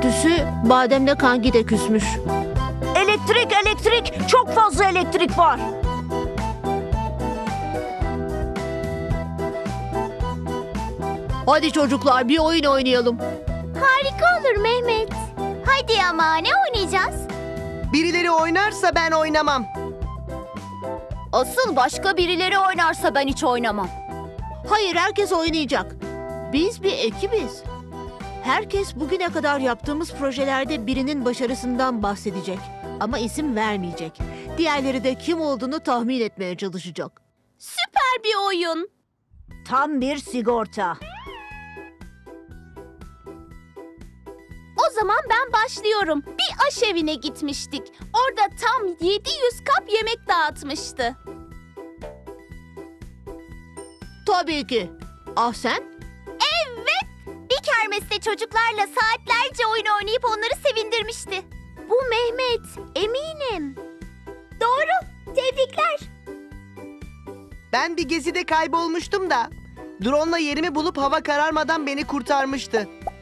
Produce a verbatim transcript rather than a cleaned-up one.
Süsü Badem'le Kangi de küsmüş. Elektrik, elektrik. Çok fazla elektrik var. Hadi çocuklar bir oyun oynayalım. Harika olur Mehmet. Hadi ama ne oynayacağız? Birileri oynarsa ben oynamam. Asıl başka birileri oynarsa ben hiç oynamam. Hayır, herkes oynayacak. Biz bir ekibiz. Herkes bugüne kadar yaptığımız projelerde birinin başarısından bahsedecek. Ama isim vermeyecek. Diğerleri de kim olduğunu tahmin etmeye çalışacak. Süper bir oyun. Tam bir sigorta. O zaman ben başlıyorum. Bir aşevine gitmiştik. Orada tam yedi yüz kap yemek dağıtmıştı. Tabii ki. Ah sen? Evet. Bir kermeste çocuklarla saatlerce oyun oynayıp onları sevindirmişti. Bu Mehmet, eminim. Doğru. Tebrikler. Ben bir gezide kaybolmuştum da. Drone'la yerimi bulup hava kararmadan beni kurtarmıştı.